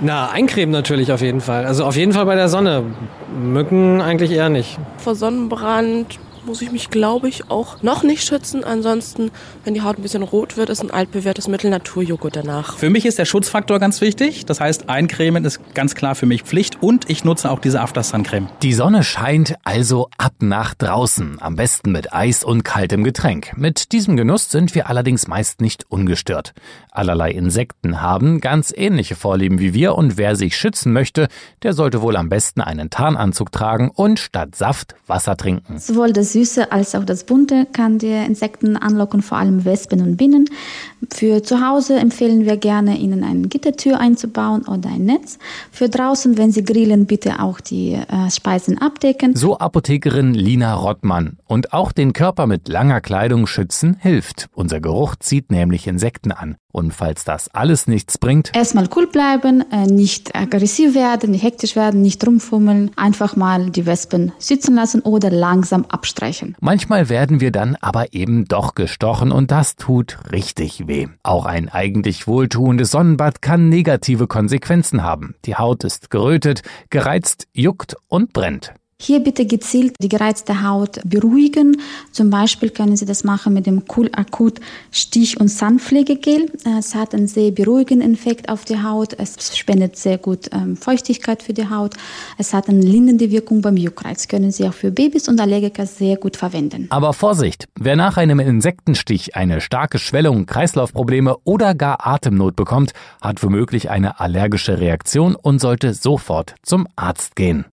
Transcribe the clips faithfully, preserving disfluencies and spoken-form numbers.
Na, eincremen natürlich auf jeden Fall. Also auf jeden Fall bei der Sonne. Mücken eigentlich eher nicht. Vor Sonnenbrand muss ich mich, glaube ich, auch noch nicht schützen. Ansonsten, wenn die Haut ein bisschen rot wird, ist ein altbewährtes Mittel Naturjoghurt danach. Für mich ist der Schutzfaktor ganz wichtig. Das heißt, eincremen ist ganz klar für mich Pflicht. Und ich nutze auch diese After-Sun-Creme. Die Sonne scheint, also ab nach draußen. Am besten mit Eis und kaltem Getränk. Mit diesem Genuss sind wir allerdings meist nicht ungestört. Allerlei Insekten haben ganz ähnliche Vorlieben wie wir. Und wer sich schützen möchte, der sollte wohl am besten einen Tarnanzug tragen und statt Saft Wasser trinken. Sowohl das Süße als auch das Bunte kann die Insekten anlocken, vor allem Wespen und Bienen. Für zu Hause empfehlen wir gerne, ihnen eine Gittertür einzubauen oder ein Netz. Für draußen, wenn sie grillen, bitte auch die äh, Speisen abdecken. So Apothekerin Lina Rottmann. Und auch den Körper mit langer Kleidung schützen hilft. Unser Geruch zieht nämlich Insekten an. Und falls das alles nichts bringt... Erstmal cool bleiben, äh, nicht aggressiv werden, nicht hektisch werden, nicht rumfummeln. Einfach mal die Wespen sitzen lassen oder langsam abstreichen. Manchmal werden wir dann aber eben doch gestochen und das tut richtig weh. Auch ein eigentlich wohltuendes Sonnenbad kann negative Konsequenzen haben. Die Haut ist gerötet, gereizt, juckt und brennt. Hier bitte gezielt die gereizte Haut beruhigen. Zum Beispiel können Sie das machen mit dem Cool Akut Stich- und Sandpflegegel. Es hat einen sehr beruhigenden Effekt auf die Haut. Es spendet sehr gut ähm, Feuchtigkeit für die Haut. Es hat eine lindernde Wirkung beim Juckreiz. Können Sie auch für Babys und Allergiker sehr gut verwenden. Aber Vorsicht! Wer nach einem Insektenstich eine starke Schwellung, Kreislaufprobleme oder gar Atemnot bekommt, hat womöglich eine allergische Reaktion und sollte sofort zum Arzt gehen.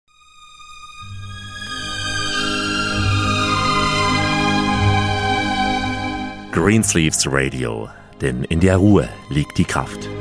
Greensleeves Radio, denn in der Ruhe liegt die Kraft.